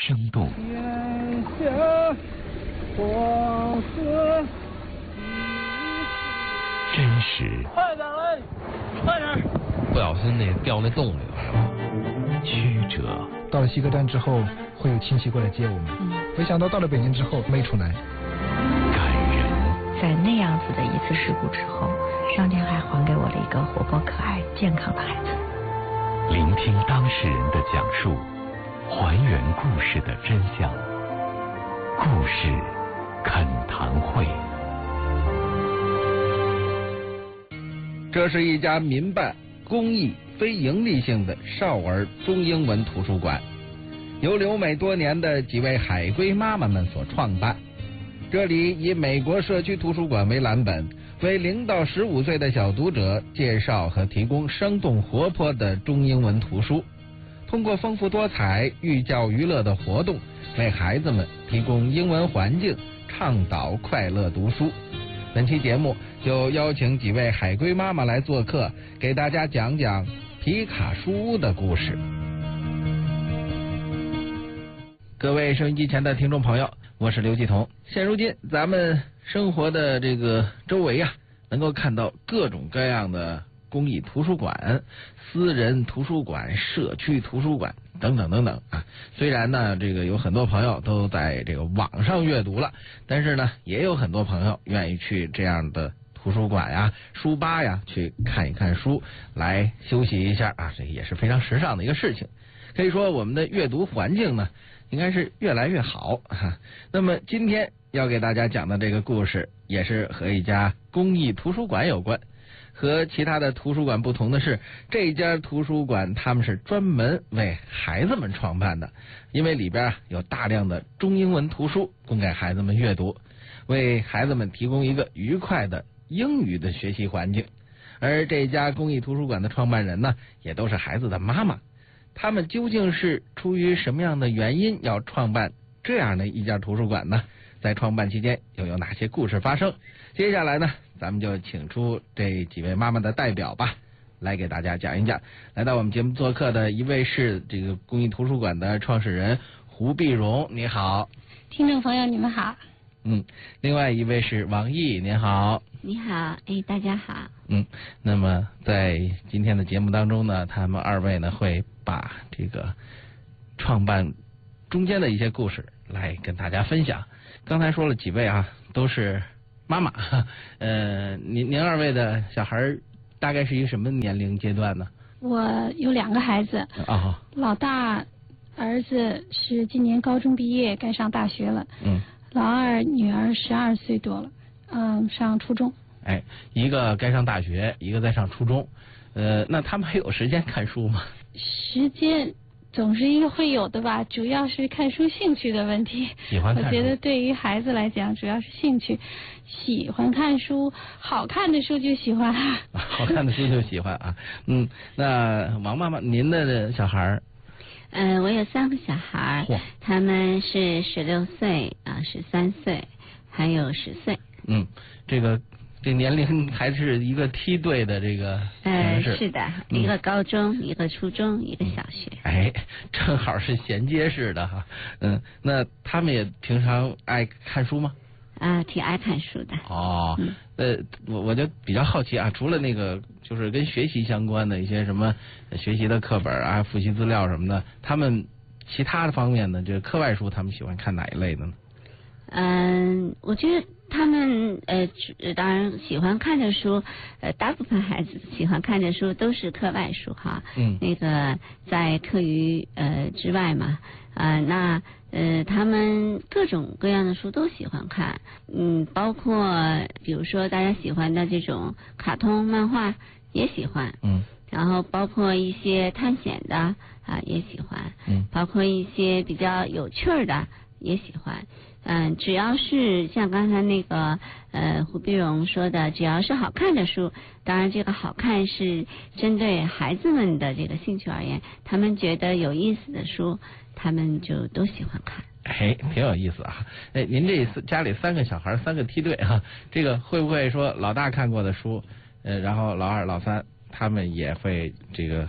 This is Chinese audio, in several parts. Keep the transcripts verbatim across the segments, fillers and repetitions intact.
生动。 天下黄河真实。 快点来，快点！ 不小心那掉那洞里了。 曲折。 到了西客站之后，会有亲戚过来接我们。嗯，没想到到了北京之后没出来。 感人。 在那样子的一次事故之后，上天还还给我了一个活泼可爱、健康的孩子。 聆听当事人的讲述，还原故事的真相。故事恳谈会。 这是一家民办、公益、非营利性的少儿中英文图书馆，由留美多年的几位海归妈妈们所创办。这里以美国社区图书馆为蓝本，为零到十五岁的小读者介绍和提供生动活泼的中英文图书，通过丰富多彩、寓教于乐的活动，为孩子们提供英文环境，倡导快乐读书。本期节目就邀请几位海归妈妈来做客，给大家讲讲皮卡书屋的故事。各位收音机前的听众朋友，我是刘继彤。现如今咱们生活的这个周围啊，能够看到各种各样的公益图书馆、私人图书馆、社区图书馆等等等等啊。虽然呢，这个有很多朋友都在这个网上阅读了，但是呢，也有很多朋友愿意去这样的图书馆呀、书吧呀去看一看书，来休息一下啊，这也是非常时尚的一个事情。可以说，我们的阅读环境呢，应该是越来越好哈。那么今天要给大家讲的这个故事，也是和一家公益图书馆有关。和其他的图书馆不同的是，这家图书馆他们是专门为孩子们创办的，因为里边有大量的中英文图书供给孩子们阅读，为孩子们提供一个愉快的英语的学习环境。而这家公益图书馆的创办人呢，也都是孩子的妈妈。他们究竟是出于什么样的原因要创办这样的一家图书馆呢？在创办期间又有哪些故事发生？接下来呢，咱们就请出这几位妈妈的代表吧，来给大家讲一讲。来到我们节目做客的一位是这个公益图书馆的创始人胡碧荣，你好。 听众朋友你们好。 嗯，另外一位是王毅，您好。 你好，哎，大家好。 嗯，那么在今天的节目当中呢，他们二位呢会把这个创办中间的一些故事来跟大家分享。刚才说了几位啊，都是妈妈，呃，您您二位的小孩大概是一个什么年龄阶段呢？ 我有两个孩子啊， 老大儿子是今年高中毕业，该上大学了。 嗯。 老二女儿十二岁多了，嗯，上初中。 哎，一个该上大学，一个在上初中，呃，那他们还有时间看书吗？ 时间总是一个会有的吧，主要是看书兴趣的问题。 喜欢看书。 我觉得对于孩子来讲，主要是兴趣，喜欢看书，好看的书就喜欢。 好看的书就喜欢啊，嗯，那王妈妈，您的小孩？ 呃，我有三个小孩，他们是十六岁啊，十三岁，还有十岁。 嗯，这个这年龄还是一个梯队的这个呃，是的，嗯、一个高中，一个初中，一个小学。 哎，正好是衔接式的哈。嗯，那他们也平常爱看书吗？ 啊，挺爱看书的。 哦，嗯、呃，我我就比较好奇啊，除了那个就是跟学习相关的一些什么学习的课本啊、复习资料什么的，他们其他的方面呢，就是课外书，他们喜欢看哪一类的呢？ 嗯，我觉得他们呃，当然喜欢看的书，呃，大部分孩子喜欢看的书都是课外书哈。 嗯。 那个在课余呃之外嘛，啊、呃，那呃他们各种各样的书都喜欢看，嗯，包括比如说大家喜欢的这种卡通漫画也喜欢。 嗯。 然后包括一些探险的啊、呃、也喜欢。 嗯。 包括一些比较有趣儿的也喜欢。嗯，只要是像刚才那个呃胡碧荣说的，只要是好看的书，当然这个好看是针对孩子们的这个兴趣而言，他们觉得有意思的书，他们就都喜欢看。 哎，挺有意思啊！哎，您这家里三个小孩，三个梯队啊，这个会不会说老大看过的书，呃，然后老二、老三他们也会这个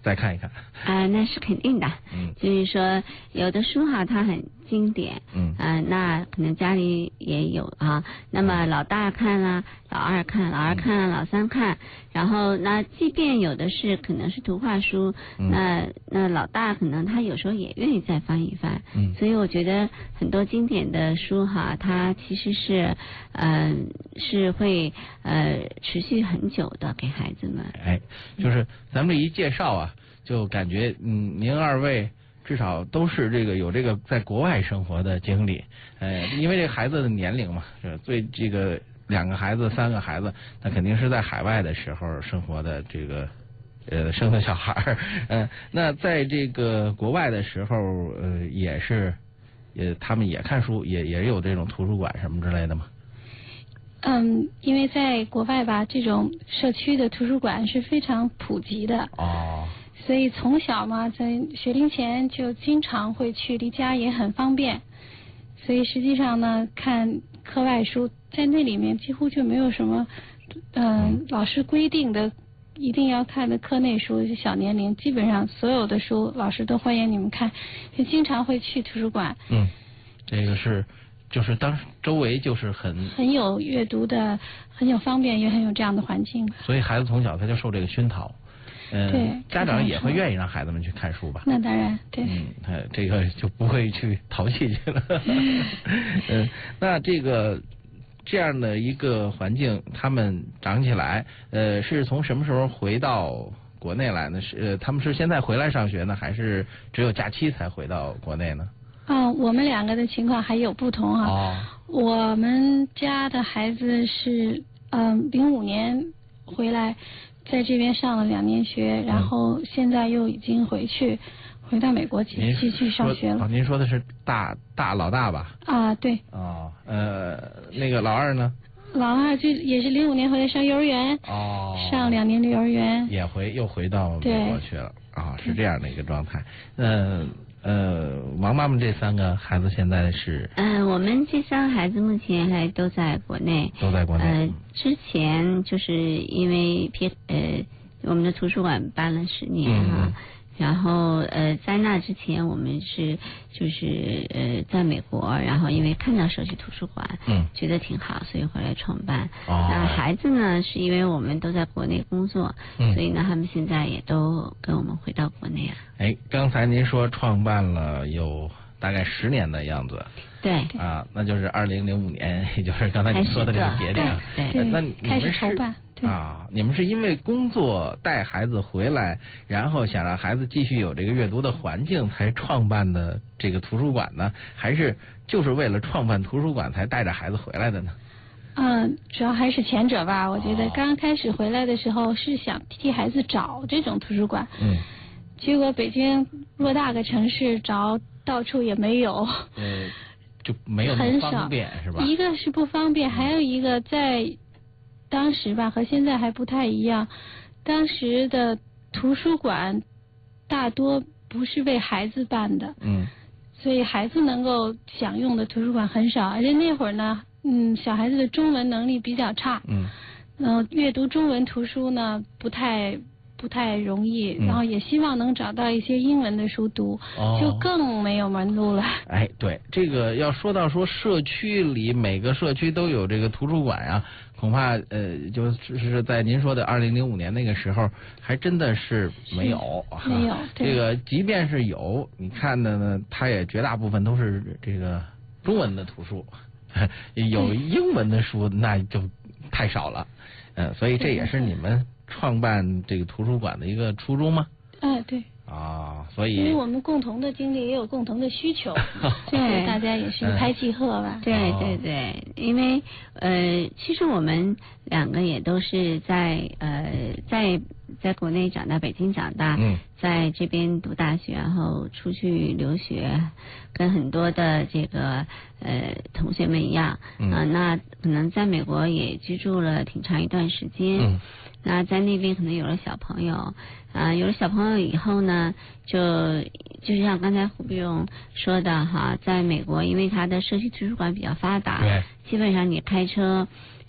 再看一看。 啊、那是肯定的。 嗯， 就是说有的书哈，它很经典。 嗯。 啊、那可能家里也有啊。那么老大看了，老二看，老二看了，老三看。然后那即便有的是可能是图画书， 嗯、 那那老大可能他有时候也愿意再翻一翻。 嗯。 所以我觉得很多经典的书哈，它其实是嗯、呃、是会呃持续很久的给孩子们。 哎，就是咱们这一介绍啊。就感觉嗯，您二位至少都是这个有这个在国外生活的经历，呃，因为这孩子的年龄嘛，是最这个两个孩子、三个孩子，那肯定是在海外的时候生活的这个呃生的小孩儿，嗯、呃，那在这个国外的时候，呃，也是也他们也看书，也也有这种图书馆什么之类的吗？ 嗯，因为在国外吧，这种社区的图书馆是非常普及的。 哦。 所以从小嘛，在学龄前就经常会去，离家也很方便。所以实际上呢，看课外书在那里面几乎就没有什么，嗯、呃，老师规定的一定要看的课内书，小年龄基本上所有的书老师都欢迎你们看，就经常会去图书馆。 嗯，这个是就是当时周围就是很很有阅读的，很有方便，也很有这样的环境。 所以孩子从小他就受这个熏陶。嗯， 对， 家长也会愿意让孩子们去看书吧？ 那当然，对。 嗯，他这个就不会去淘气去了。嗯，那这个这样的一个环境，他们长起来，呃，是从什么时候回到国内来呢？是呃，他们是现在回来上学呢，还是只有假期才回到国内呢？ 啊，我们两个的情况还有不同啊。 哦。 我们家的孩子是嗯零五年回来。在这边上了两年学，然后现在又已经回去，回到美国去继续上学了。 哦，您说的是大大老大吧？ 啊，对。 哦，呃，那个老二呢？ 老二就也是零五年回来上幼儿园。 哦。上两年的幼儿园。 也回又回到美国去了啊、哦，是这样的一个状态。嗯。呃，王妈妈这三个孩子现在是？ 嗯、呃，我们这三个孩子目前还都在国内。 都在国内。 呃，之前就是因为偏呃，我们的图书馆办了十年哈、嗯，然后呃，在那之前我们是就是呃，在美国，然后因为看到社区图书馆， 嗯， 觉得挺好，所以回来创办。 哦。 那孩子呢，是因为我们都在国内工作， 嗯， 所以呢，他们现在也都跟我们回到国内了。 哎，刚才您说创办了有大概十年的样子。 对。 啊，那就是二零零五年，也就是刚才你说的这个节点。 对对。 那你们是开始筹办。 啊，你们是因为工作带孩子回来，然后想让孩子继续有这个阅读的环境，才创办的这个图书馆呢？还是就是为了创办图书馆才带着孩子回来的呢？ 嗯，主要还是前者吧。我觉得刚开始回来的时候是想替孩子找这种图书馆。 嗯。 结果北京偌大个城市找到处也没有。 呃，就没有那么方便是吧？ 一个是不方便，还有一个在。当时吧和现在还不太一样，当时的图书馆大多不是为孩子办的， 嗯， 所以孩子能够享用的图书馆很少，而且那会儿呢，嗯，小孩子的中文能力比较差， 嗯， 然后阅读中文图书呢不太不太容易，然后也希望能找到一些英文的书读， 哦、 就更没有门路了。 哎，对，这个要说到说社区里每个社区都有这个图书馆啊，恐怕呃就是在您说的二零零五年那个时候，还真的是没有， 没有。 这个即便是有，你看的呢，它也绝大部分都是这个中文的图书，有英文的书那就太少了，嗯、呃，所以这也是你们创办这个图书馆的一个初衷吗？ 哎，对。 啊，所以因为我们共同的经历也有共同的需求，对，大家也是一拍即合吧。 对对对，因为呃，其实我们两个也都是在呃在在国内长大，北京长大， 嗯， 在这边读大学，然后出去留学，跟很多的这个呃同学们一样， 嗯、 呃，那可能在美国也居住了挺长一段时间。 嗯， 那在那边可能有了小朋友，啊、呃，有了小朋友以后呢，就就是像刚才胡碧荣说的哈，在美国，因为它的社区图书馆比较发达， 对， 基本上你开车，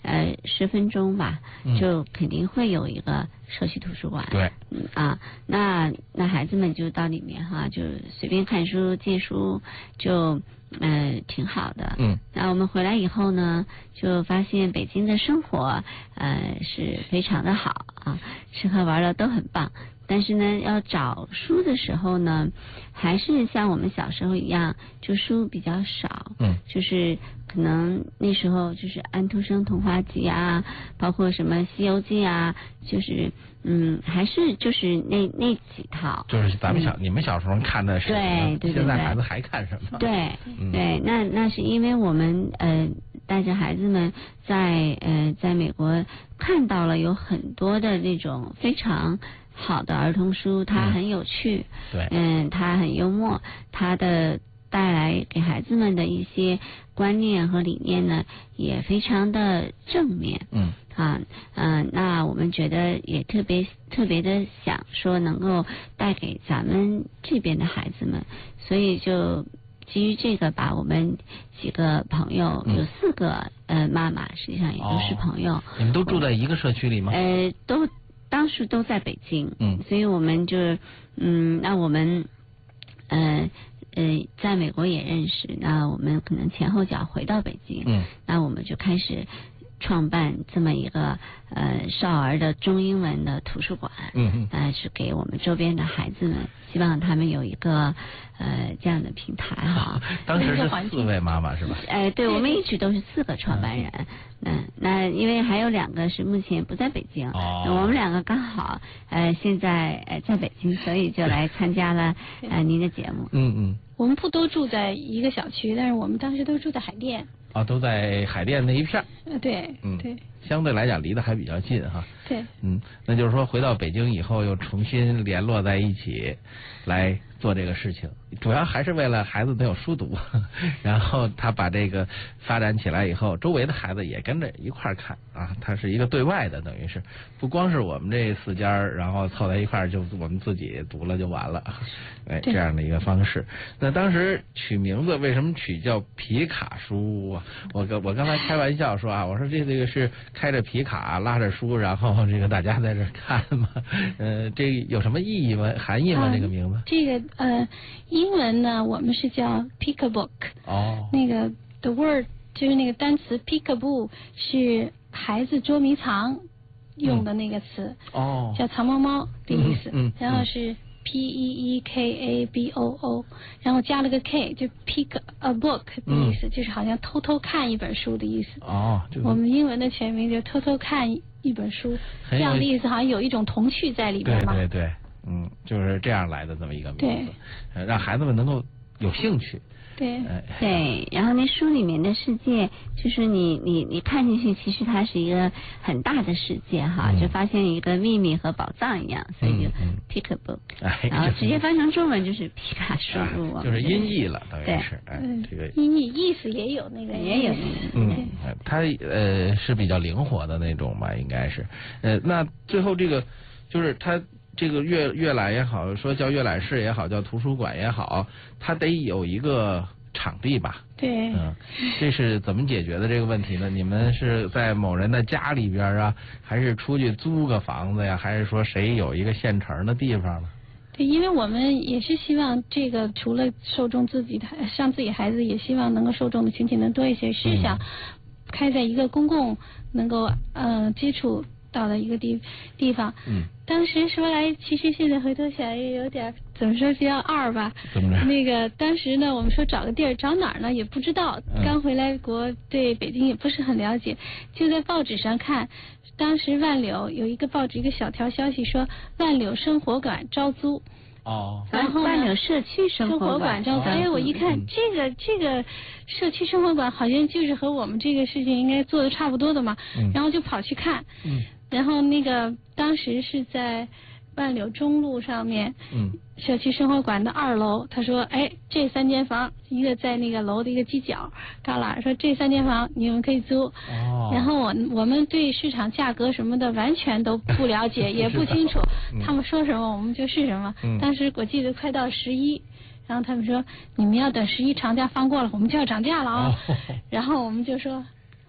呃十分钟吧， 嗯、 就肯定会有一个社区图书馆。 对， 嗯啊，那那孩子们就到里面哈，就随便看书借书，就呃挺好的。 嗯， 那我们回来以后呢，就发现北京的生活呃是非常的好啊，吃喝玩乐都很棒。但是呢，要找书的时候呢，还是像我们小时候一样，就书比较少。 嗯， 就是可能那时候就是安徒生童话集啊，包括什么西游记啊，就是嗯，还是就是那那几套。 就是咱们小、嗯、你们小时候看的是什么？ 对对对对。 现在孩子还看什么？ 对、 嗯、 对，那那是因为我们呃带着孩子们在呃在美国看到了有很多的那种非常好的儿童书，它很有趣， 对， 嗯，它很幽默，它的带来给孩子们的一些观念和理念呢，也非常的正面， 嗯， 啊，嗯、呃，那我们觉得也特别特别的想说能够带给咱们这边的孩子们，所以就基于这个，把我们几个朋友、嗯、有四个呃妈妈，实际上也都是朋友。哦、 你们都住在一个社区里吗？ 呃，都。当时都在北京， 嗯， 所以我们就，嗯，那我们，呃呃，在美国也认识，那我们可能前后脚回到北京， 嗯， 那我们就开始创办这么一个呃少儿的中英文的图书馆， 嗯嗯， 呃，是给我们周边的孩子们，希望他们有一个呃这样的平台哈。 当时是四位妈妈是吧？ 哎、呃，对，我们一直都是四个创办人。嗯，那因为还有两个是目前不在北京， 哦、 我们两个刚好呃现在呃在北京，所以就来参加了呃您的节目。 嗯嗯。 我们不都住在一个小区，但是我们当时都住在海淀。 啊，都在海淀那一片。 呃，对， 嗯， 对， 相对来讲离得还比较近哈。 对， 嗯，那就是说回到北京以后又重新联络在一起，来做这个事情，主要还是为了孩子能有书读，然后他把这个发展起来以后，周围的孩子也跟着一块儿看啊，它是一个对外的，等于是不光是我们这四家然后凑在一块儿就我们自己读了就完了，哎，这样的一个方式。那当时取名字为什么取叫皮卡书啊？我刚我刚才开玩笑说啊，我说这这个是开着皮卡拉着书，然后这个大家在这看嘛，呃，这有什么意义吗？含义吗？这个名字？ 这个呃，英文呢，我们是叫 Peek-a-book。 哦。 那个 the word 就是那个单词 Peek-a-boo 是孩子捉迷藏用的那个词。 嗯、哦。 叫藏猫猫的意思。 嗯。嗯然后是 P E E K A B O O， 然后加了个 K， 就 Peek-a-book 的意思、嗯，就是好像偷偷看一本书的意思。 哦。 我们英文的全名就偷偷看一本书，这样的意思好像有一种童趣在里边嘛。 对对对。嗯，就是这样来的这么一个名字，呃，让孩子们能够有兴趣。 对， 哎、 对，然后那书里面的世界，就是你你你看进去，其实它是一个很大的世界哈，嗯、就发现一个秘密和宝藏一样，所以就 Peek-a-book，、嗯嗯、然后直接翻成中文就是皮卡书、 哎，就是音译了，等于是，哎，这个音译意思也有那个也有那个， 嗯，它呃是比较灵活的那种吧，应该是，呃，那最后这个就是它。这个阅阅览也好，说叫阅览室也好，叫图书馆也好，它得有一个场地吧？ 对。 嗯，这是怎么解决的这个问题呢？你们是在某人的家里边啊，还是出去租个房子呀？还是说谁有一个现成的地方呢？ 对，因为我们也是希望这个除了受众自己的，像自己孩子，也希望能够受众的群体能多一些，是想开在一个公共能够呃接触到的一个地地方。 嗯。 当时说来，其实现在回头想也有点怎么说比较二吧。 怎么着？ 那个当时呢，我们说找个地儿，找哪儿呢也不知道。 嗯、 刚回来国，对北京也不是很了解，就在报纸上看，当时万柳有一个报纸一个小条消息说万柳生活馆招租。 哦。 然后万柳社区生活馆招租，哎，我一看、嗯、这个这个社区生活馆好像就是和我们这个事情应该做的差不多的嘛， 嗯、 然后就跑去看。 嗯。 然后那个当时是在万柳中路上面， 嗯， 社区生活馆的二楼，他说，哎，这三间房，一个在那个楼的一个犄角旮旯，说这三间房你们可以租。 哦。 然后我我们对市场价格什么的完全都不了解，也不清楚， 嗯、 他们说什么我们就是什么。 嗯。 当时我记得快到十一。然后他们说你们要等十一长假放过了，我们就要涨价了啊、哦。然后我们就说。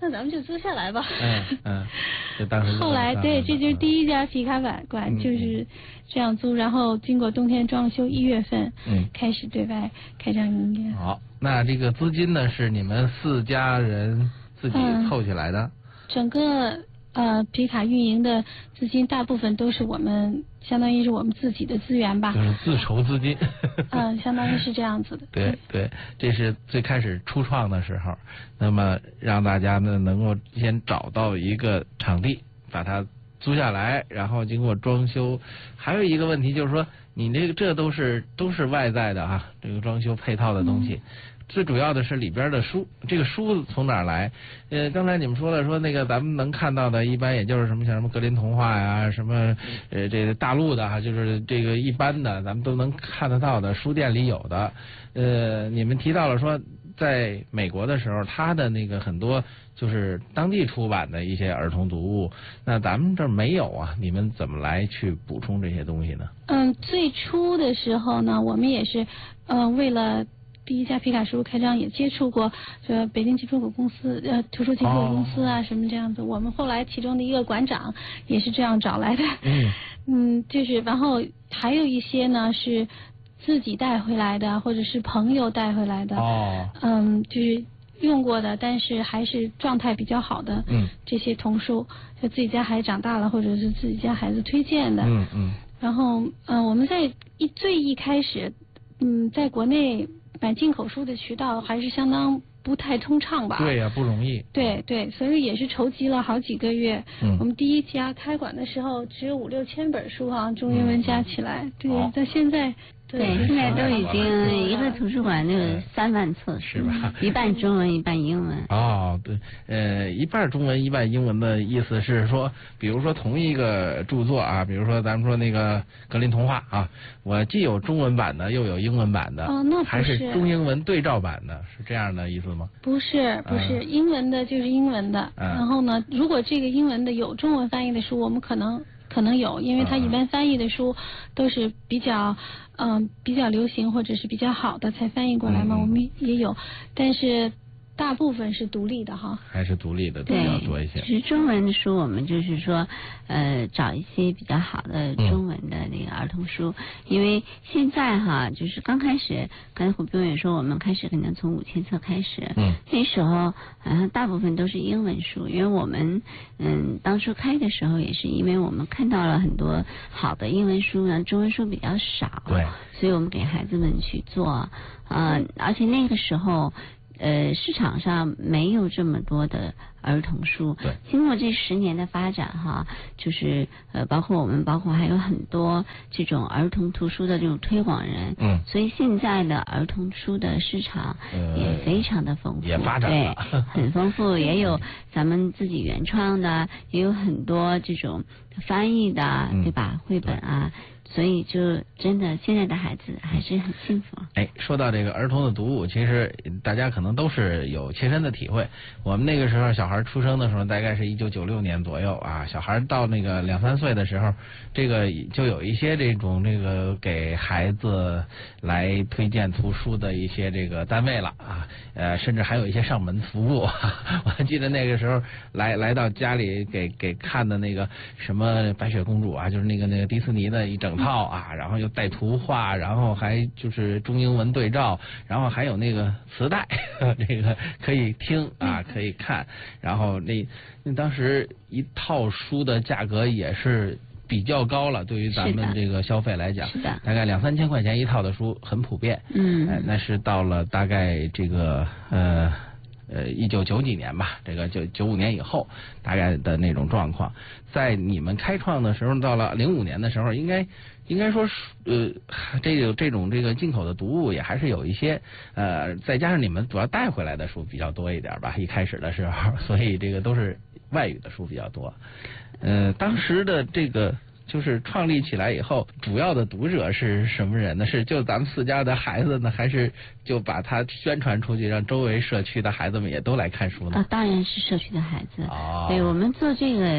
那咱们就租下来吧。 嗯嗯，就当时后来对，这就是第一家皮卡馆馆、嗯、就是这样租，然后经过冬天装修，一月份嗯开始对外开张营业。 好，那这个资金呢是你们四家人自己凑起来的？嗯、 整个呃皮卡运营的资金大部分都是我们。相当于是我们自己的资源吧， 就是自筹资金。 嗯，相当于是这样子的。 对对，这是最开始初创的时候，那么让大家呢能够先找到一个场地，把它租下来，然后经过装修。还有一个问题就是说，你这个这都是都是外在的啊，这个装修配套的东西。嗯，最主要的是里边的书，这个书从哪儿来？呃，刚才你们说了，说那个咱们能看到的，一般也就是什么像什么格林童话呀，什么呃这个大陆的哈，就是这个一般的，咱们都能看得到的，书店里有的。呃，你们提到了说，在美国的时候，他的那个很多就是当地出版的一些儿童读物，那咱们这儿没有啊，你们怎么来去补充这些东西呢？ 嗯，最初的时候呢，我们也是嗯、呃、为了。第一家皮卡书开张也接触过，这北京集出口公司、呃图书集出口公司啊、哦、什么这样子。我们后来其中的一个馆长也是这样找来的。嗯嗯，就是然后还有一些呢是自己带回来的，或者是朋友带回来的。哦。嗯，就是用过的，但是还是状态比较好的。嗯。这些童书，就自己家孩子长大了，或者是自己家孩子推荐的。嗯嗯。然后嗯、呃，我们在一最一开始，嗯，在国内。买进口书的渠道还是相当不太通畅吧？ 对呀、啊，不容易。 对对，所以也是筹集了好几个月。嗯。我们第一家开馆的时候只有五六千本书啊，中英文加起来。嗯、对，到、哦、现在。 对，现在都已经一个图书馆都有三万册， 是吧？ 一半中文，一半英文。 哦，对，呃，一半中文，一半英文的意思是说，比如说同一个著作啊，比如说咱们说那个格林童话啊，我既有中文版的，又有英文版的， 哦，那不是， 还是中英文对照版的，是这样的意思吗？ 不是，不是，嗯、英文的就是英文的、嗯。然后呢，如果这个英文的有中文翻译的书，我们可能。可能有，因为它一般翻译的书都是比较嗯、呃、比较流行或者是比较好的才翻译过来嘛，嗯、我们也有，但是大部分是独立的哈， 还是独立的比较多一些。 其实中文的书我们就是说，呃，找一些比较好的中文的那个儿童书，嗯、因为现在哈，就是刚开始，刚才胡斌也说，我们开始可能从五千册开始，嗯，那时候好像大部分都是英文书，因为我们嗯当初开的时候也是因为我们看到了很多好的英文书呢，中文书比较少， 对， 所以我们给孩子们去做，啊、呃，而且那个时候。呃，市场上没有这么多的儿童书。 对。 经过这十年的发展，哈，就是呃，包括我们，包括还有很多这种儿童图书的这种推广人。嗯。所以现在的儿童书的市场也非常的丰富， 呃、也发展了， 对，很丰富，也有咱们自己原创的，也有很多这种翻译的，嗯、对吧？绘本啊。所以就真的现在的孩子还是很幸福。 哎，说到这个儿童的读物，其实大家可能都是有切身的体会。我们那个时候小孩出生的时候，大概是一九九六年左右啊，小孩到那个两三岁的时候，这个就有一些这种这个给孩子来推荐图书的一些这个单位了啊，呃，甚至还有一些上门服务。我还记得那个时候来来到家里给给看的那个什么白雪公主啊，就是那个那个迪士尼的一整套。套啊，然后又带图画，然后还就是中英文对照，然后还有那个磁带，这个可以听啊，可以看，然后那那当时一套书的价格也是比较高了，对于咱们这个消费来讲，大概两三千块钱一套的书很普遍。嗯、呃，那是到了大概这个呃。呃，一九九几年吧，这个九九五年以后，大概的那种状况，在你们开创的时候，到了零五年的时候，应该应该说，呃，这个这种这个进口的读物也还是有一些，呃，再加上你们主要带回来的书比较多一点吧，一开始的时候，所以这个都是外语的书比较多。呃，当时的这个。就是创立起来以后，主要的读者是什么人呢？是就咱们四家的孩子呢，还是就把它宣传出去，让周围社区的孩子们也都来看书呢？ 啊，当然是社区的孩子。哦。对，我们做这个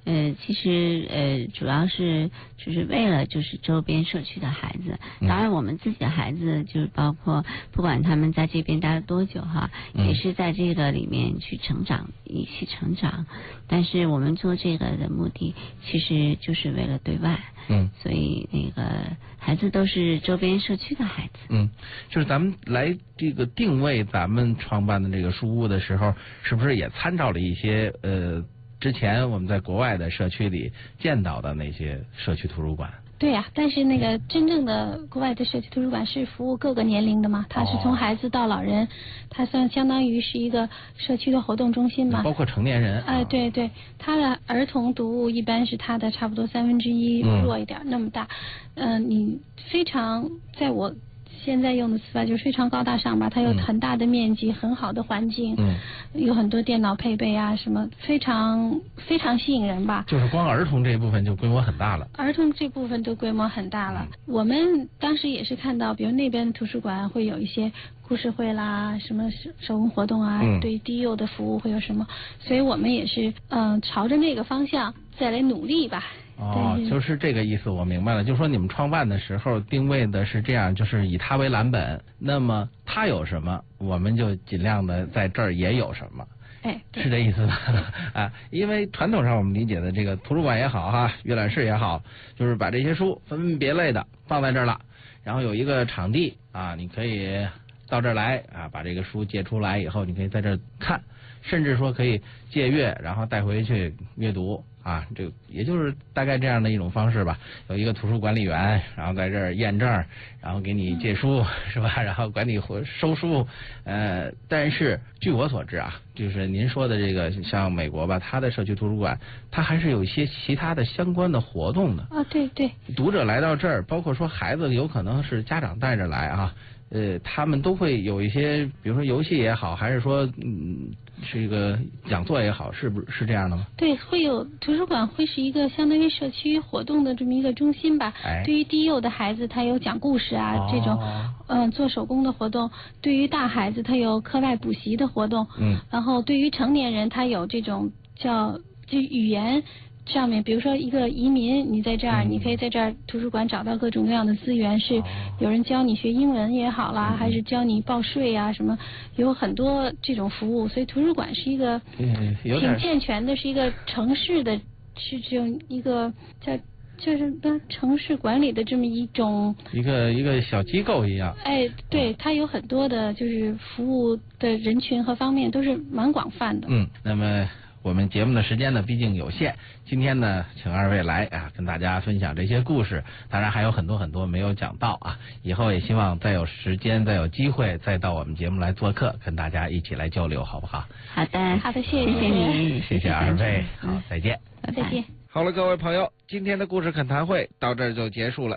呃，其实呃，主要是就是为了就是周边社区的孩子，当然我们自己的孩子就是包括不管他们在这边待了多久哈， 嗯、 也是在这个里面去成长，一起成长。但是我们做这个的目的，其实就是为了对外。 嗯， 所以那个孩子都是周边社区的孩子。 嗯，就是咱们来这个定位咱们创办的这个书屋的时候，是不是也参照了一些呃之前我们在国外的社区里见到的那些社区图书馆？ 对呀、啊，但是那个真正的国外的社区图书馆是服务各个年龄的嘛，它是从孩子到老人，它算相当于是一个社区的活动中心嘛， 包括成年人。 哎、呃，对对，它的儿童读物一般是它的差不多三分之一弱一点、嗯、那么大，嗯、呃，你非常在我。现在用的词法就是非常高大上吧，它有很大的面积、嗯、很好的环境， 嗯， 有很多电脑配备啊，什么非常非常吸引人吧。 就是光儿童这一部分就规模很大了。 儿童这部分都规模很大了。嗯、我们当时也是看到，比如那边的图书馆会有一些故事会啦，什么手手工活动啊，嗯、对低幼的服务会有什么，所以我们也是嗯、呃、朝着那个方向再来努力吧。 哦，就是这个意思，我明白了。就是说你们创办的时候定位的是这样，就是以它为蓝本，那么它有什么，我们就尽量的在这儿也有什么。 哎， 是这意思吧？啊，因为传统上我们理解的这个图书馆也好哈，阅览室也好，就是把这些书分门别类的放在这儿了，然后有一个场地啊，你可以到这儿来啊，把这个书借出来以后，你可以在这儿看，甚至说可以借阅，然后带回去阅读。啊，这个也就是大概这样的一种方式吧。有一个图书管理员，然后在这儿验证，然后给你借书，是吧？然后管你收书。呃，但是据我所知啊，就是您说的这个，像美国吧，它的社区图书馆，它还是有一些其他的相关的活动的。 啊，对对。读者来到这儿，包括说孩子有可能是家长带着来啊。呃，他们都会有一些，比如说游戏也好，还是说嗯，是一个讲座也好，是不是这样的吗？ 对，会有图书馆会是一个相当于社区活动的这么一个中心吧。 哎， 对于低幼的孩子，他有讲故事啊、哦、这种，嗯、呃，做手工的活动；对于大孩子，他有课外补习的活动。 嗯。 然后对于成年人，他有这种叫就语言。上面比如说一个移民，你在这儿、嗯、你可以在这儿图书馆找到各种各样的资源，是有人教你学英文也好啦、嗯、还是教你报税啊什么，有很多这种服务，所以图书馆是一个挺健全的，是一个城市的是这种一个叫就是跟城市管理的这么一种一个一个小机构一样。 哎，对，它有很多的就是服务的人群和方面都是蛮广泛的。 嗯，那么我们节目的时间呢，毕竟有限。今天呢，请二位来啊，跟大家分享这些故事。当然还有很多很多没有讲到啊，以后也希望再有时间、再有机会，再到我们节目来做客，跟大家一起来交流，好不好？ 好的， 好的，谢谢谢你， 谢谢二位，好，再见， 拜拜，再见。 好了，各位朋友，今天的故事恳谈会到这儿就结束了。